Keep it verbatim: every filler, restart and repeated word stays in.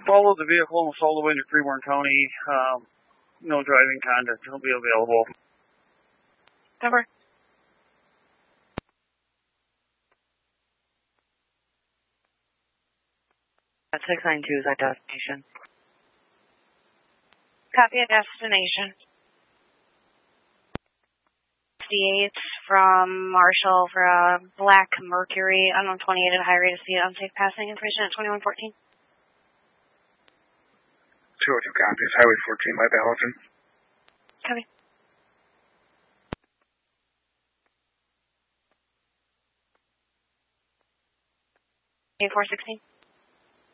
Follow the vehicle and follow into Freeborn County. Um, no driving conduct will be available. Over. six nine two is at destination. Copy at destination. fifty-eight from Marshall for a black Mercury, unknown twenty-eight at a high rate of speed, unsafe passing, information at twenty-one fourteen. two oh two copies, Highway fourteen by Balaton. Copy. eight four sixteen.